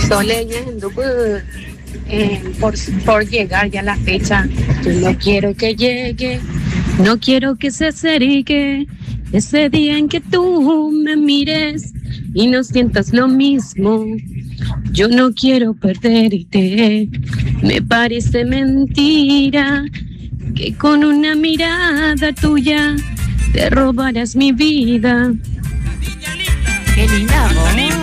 Estoy leyendo por llegar ya la fecha. Yo no quiero que llegue, no quiero que se acerque ese día en que tú me mires y no sientas lo mismo. Yo no quiero perderte. Me parece mentira que con una mirada tuya te robarás mi vida. Qué linda voz.